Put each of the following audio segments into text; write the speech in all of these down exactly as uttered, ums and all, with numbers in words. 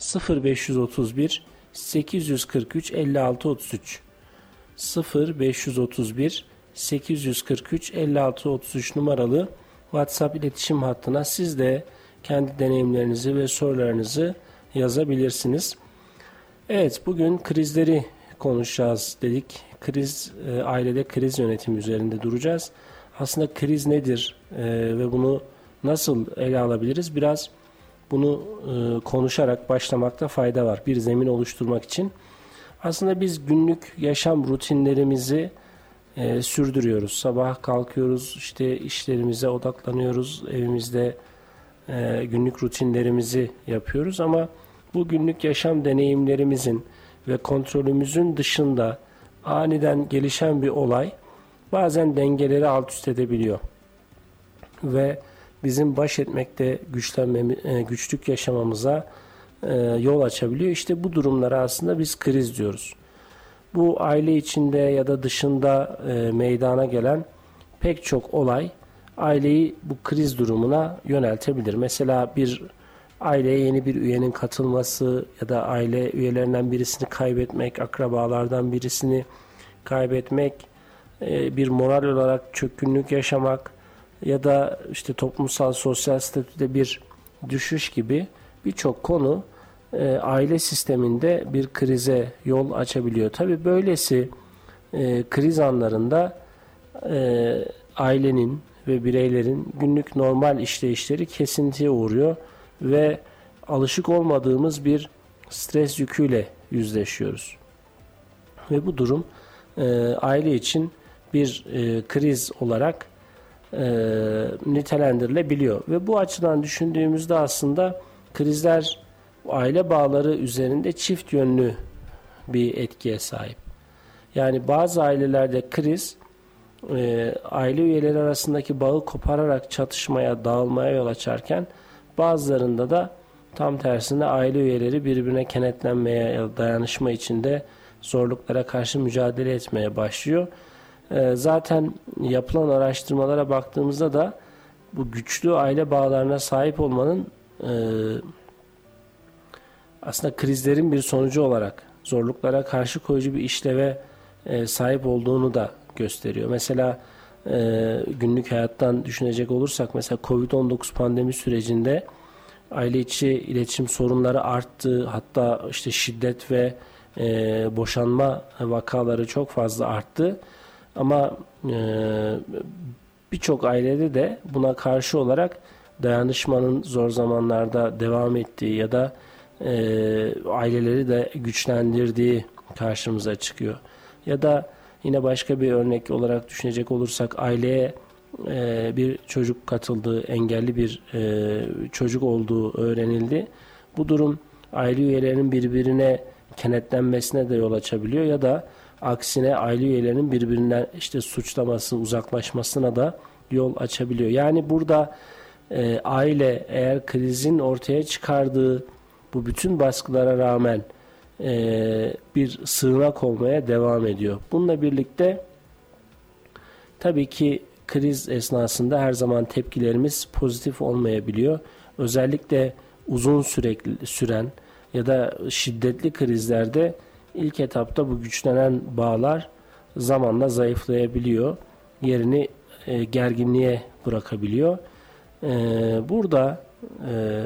sıfır beş otuz bir sekiz yüz kırk üç elli altı otuz üç sıfır beş otuz bir sekiz yüz kırk üç elli altı otuz üç numaralı WhatsApp iletişim hattına siz de kendi deneyimlerinizi ve sorularınızı yazabilirsiniz. Evet, bugün krizleri konuşacağız dedik. Kriz, e, ailede kriz yönetimi üzerinde duracağız. Aslında kriz nedir e, ve bunu nasıl ele alabiliriz? Biraz bunu e, konuşarak başlamakta fayda var. Bir zemin oluşturmak için. Aslında biz günlük yaşam rutinlerimizi e, sürdürüyoruz. Sabah kalkıyoruz, işte işlerimize odaklanıyoruz, evimizde e, günlük rutinlerimizi yapıyoruz ama bu günlük yaşam deneyimlerimizin ve kontrolümüzün dışında aniden gelişen bir olay bazen dengeleri alt üst edebiliyor ve bizim baş etmekte güçlenmemiz, güçlük yaşamamıza e, yol açabiliyor. İşte bu durumlara aslında biz kriz diyoruz. Bu aile içinde ya da dışında e, meydana gelen pek çok olay aileyi bu kriz durumuna yöneltebilir. Mesela bir aileye yeni bir üyenin katılması ya da aile üyelerinden birisini kaybetmek, akrabalardan birisini kaybetmek, bir moral olarak çökkünlük yaşamak ya da işte toplumsal sosyal statüde bir düşüş gibi birçok konu aile sisteminde bir krize yol açabiliyor. Tabii böylesi kriz anlarında ailenin ve bireylerin günlük normal işleyişleri kesintiye uğruyor ve alışık olmadığımız bir stres yüküyle yüzleşiyoruz. Ve bu durum e, aile için bir e, kriz olarak e, nitelendirilebiliyor. Ve bu açıdan düşündüğümüzde aslında krizler aile bağları üzerinde çift yönlü bir etkiye sahip. Yani bazı ailelerde kriz e, aile üyeleri arasındaki bağı kopararak çatışmaya, dağılmaya yol açarken bazılarında da tam tersine aile üyeleri birbirine kenetlenmeye ya da dayanışma içinde zorluklara karşı mücadele etmeye başlıyor. Ee, zaten yapılan araştırmalara baktığımızda da bu güçlü aile bağlarına sahip olmanın e, aslında krizlerin bir sonucu olarak zorluklara karşı koyucu bir işleve e, sahip olduğunu da gösteriyor. Mesela e, günlük hayattan düşünecek olursak mesela kovid on dokuz pandemi sürecinde aile içi iletişim sorunları arttı. Hatta işte şiddet ve e, boşanma vakaları çok fazla arttı. Ama e, birçok ailede de buna karşı olarak dayanışmanın zor zamanlarda devam ettiği ya da e, aileleri de güçlendirdiği karşımıza çıkıyor. Ya da yine başka bir örnek olarak düşünecek olursak aileye e, bir çocuk katıldığı, engelli bir e, çocuk olduğu öğrenildi. Bu durum aile üyelerinin birbirine kenetlenmesine de yol açabiliyor ya da aksine aile üyelerinin birbirinden işte suçlaması, uzaklaşmasına da yol açabiliyor. Yani burada e, aile eğer krizin ortaya çıkardığı bu bütün baskılara rağmen e, bir sığınak olmaya devam ediyor. Bununla birlikte tabii ki kriz esnasında her zaman tepkilerimiz pozitif olmayabiliyor. Özellikle uzun sürekli süren ya da şiddetli krizlerde ilk etapta bu güçlenen bağlar zamanla zayıflayabiliyor. Yerini e, gerginliğe bırakabiliyor. E, burada e,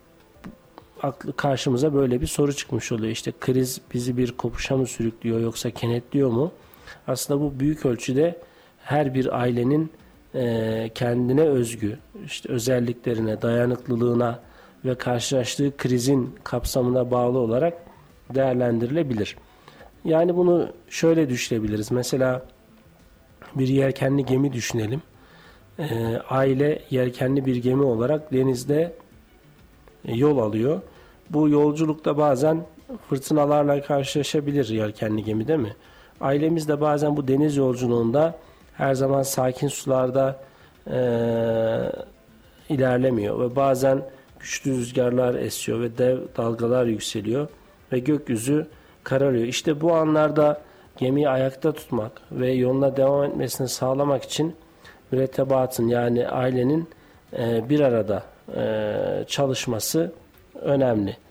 aklı karşımıza böyle bir soru çıkmış oluyor. İşte kriz bizi bir kopuşa mı sürüklüyor yoksa kenetliyor mu? Aslında bu büyük ölçüde her bir ailenin e, kendine özgü işte özelliklerine, dayanıklılığına ve karşılaştığı krizin kapsamına bağlı olarak değerlendirilebilir. Yani bunu şöyle düşünebiliriz. Mesela bir yelkenli gemi düşünelim. E, aile yelkenli bir gemi olarak denizde e, yol alıyor. Bu yolculukta bazen fırtınalarla karşılaşabilir yelkenli gemi, değil mi? Ailemiz de bazen bu deniz yolculuğunda her zaman sakin sularda e, ilerlemiyor ve bazen güçlü rüzgarlar esiyor ve dev dalgalar yükseliyor ve gökyüzü kararıyor. İşte bu anlarda gemiyi ayakta tutmak ve yoluna devam etmesini sağlamak için mürettebatın yani ailenin e, bir arada e, çalışması önemli.